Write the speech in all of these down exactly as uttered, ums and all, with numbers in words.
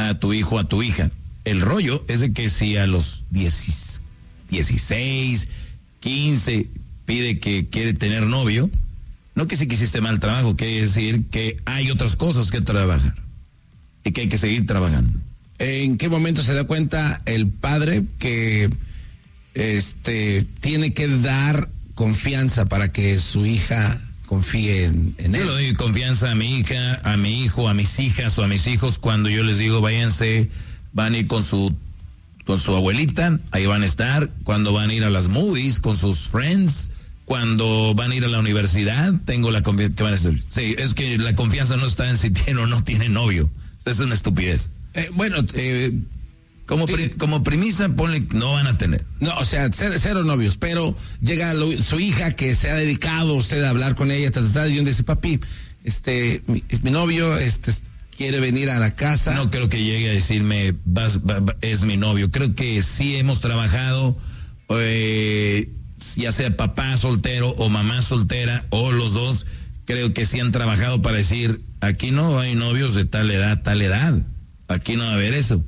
a tu hijo, a tu hija. El rollo es de que si a los diez, dieciséis, quince pide que quiere tener novio, no que si quisiste mal trabajo, quiere decir que hay otras cosas que trabajar y que hay que seguir trabajando. ¿En qué momento se da cuenta el padre que este tiene que dar confianza para que su hija confíe en, en él? Yo le doy confianza a mi hija, a mi hijo, a mis hijas o a mis hijos cuando yo les digo váyanse, van a ir con su con su abuelita, ahí van a estar, cuando van a ir a las movies con sus friends, cuando van a ir a la universidad, tengo la confianza que van a ser. Sí, es que la confianza no está en si tiene o no tiene novio. Es una estupidez. Eh, bueno, eh, como, pri, como premisa, ponle, no van a tener. No, o sea, cero, cero novios, pero llega lo, su hija que se ha dedicado usted a hablar con ella, ta, ta, ta, y uno dice, papi, este, mi, es mi novio, este, quiere venir a la casa. No creo que llegue a decirme, vas, va, va, es mi novio. Creo que sí hemos trabajado, eh, ya sea papá soltero o mamá soltera, o los dos, creo que sí han trabajado para decir, aquí no hay novios de tal edad, tal edad. Aquí no va a haber eso.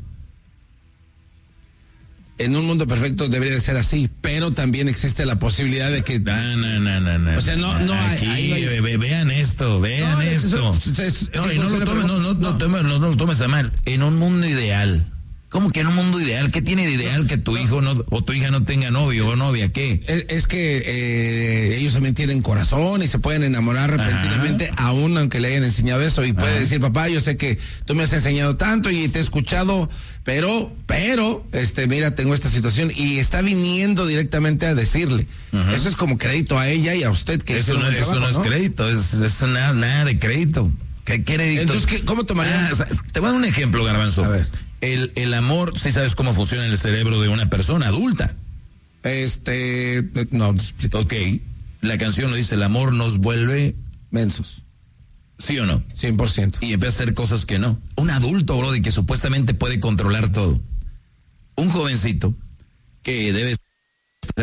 En un mundo perfecto debería de ser así, pero también existe la posibilidad de que... No, no, no, no, no. O sea, no, no Aquí, hay... Aquí, ve, ve, vean esto, vean no, esto. Eso, eso, eso, no, y no lo tomes, no, no, no, no, no, no lo tomes a mal. En un mundo ideal. ¿Cómo que en un mundo ideal? ¿Qué tiene de ideal que tu hijo no o tu hija no tenga novio o novia? ¿Qué? Es, es que eh, ellos también tienen corazón y se pueden enamorar repentinamente, Ajá. aún aunque le hayan enseñado eso. Y puede Ajá. decir, papá, yo sé que tú me has enseñado tanto y te he escuchado, pero, pero, este, mira, tengo esta situación. Y está viniendo directamente a decirle. Ajá. Eso es como crédito a ella y a usted. Que eso, no, trabajo, eso no es ¿no? crédito, es, es nada, nada de crédito. ¿Qué crédito? Entonces, ¿qué, ¿cómo tomaría? Ah, o sea, te voy a dar un ejemplo, Garbanzo. A ver. El, el amor, sí sabes cómo funciona en el cerebro de una persona adulta. Este, no, explico. Ok, la canción lo dice, el amor nos vuelve mensos. ¿Sí o no? cien por ciento. Y empieza a hacer cosas que no. Un adulto, brody, que supuestamente puede controlar todo. Un jovencito que debe hacer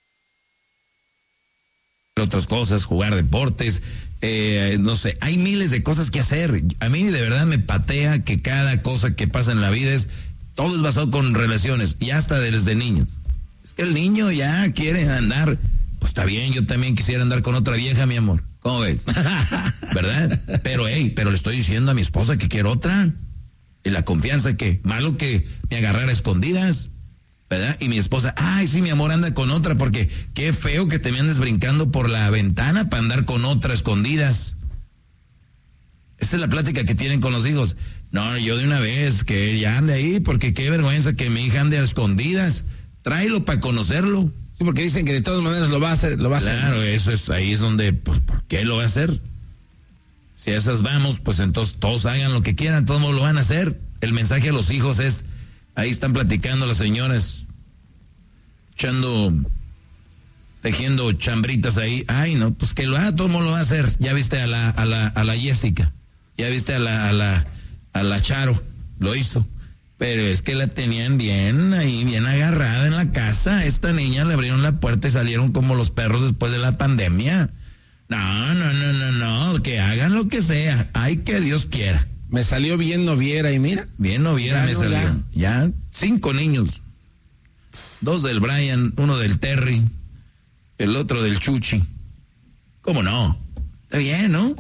otras cosas, jugar deportes, eh, no sé, hay miles de cosas que hacer. A mí de verdad me patea que cada cosa que pasa en la vida es, todo es basado con relaciones, y hasta desde niños. Es que el niño ya quiere andar, pues está bien, yo también quisiera andar con otra vieja, mi amor. ¿Cómo ves? ¿Verdad? Pero, hey, pero le estoy diciendo a mi esposa que quiero otra. Y la confianza que, malo que me agarrara a escondidas, ¿verdad? Y mi esposa, ay, sí, mi amor, anda con otra, porque qué feo que te me andes brincando por la ventana para andar con otra escondidas. Esta es la plática que tienen con los hijos. No, yo de una vez, que ya ande ahí, porque qué vergüenza que mi hija ande a escondidas. Tráelo para conocerlo. Sí, porque dicen que de todas maneras lo va a hacer, lo va a hacer. Claro, eso es, ahí es donde, pues, ¿por qué lo va a hacer? Si a esas vamos, pues entonces todos hagan lo que quieran, todos lo van a hacer. El mensaje a los hijos es, ahí están platicando las señoras, echando, tejiendo chambritas ahí. Ay, no, pues que lo haga, todo el mundo lo va a hacer. Ya viste a la, a la, a la Jessica, ya viste a la, a la, a la Charo, lo hizo. Pero es que la tenían bien ahí, bien agarrada en la casa. Esta niña le abrieron la puerta y salieron como los perros después de la pandemia. No, no, no, no, no, que hagan lo que sea. Ay, que Dios quiera. Me salió bien noviera y mira. Bien noviera me no, salió. Ya. ya, cinco niños. Dos del Brian, uno del Terry, el otro del Chuchi. ¿Cómo no? Está bien, ¿no?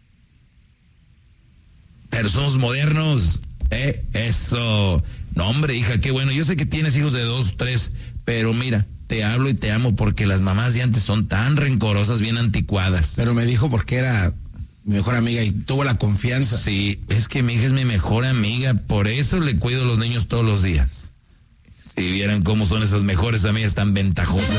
Pero somos modernos. Eh, eso. No, hombre, hija, qué bueno. Yo sé que tienes hijos de dos, tres, pero mira, te hablo y te amo porque las mamás de antes son tan rencorosas, bien anticuadas. Pero me dijo porque era mi mejor amiga y tuvo la confianza. Sí, es que mi hija es mi mejor amiga, por eso le cuido a los niños todos los días. Si vieran cómo son esas mejores amigas tan ventajosas.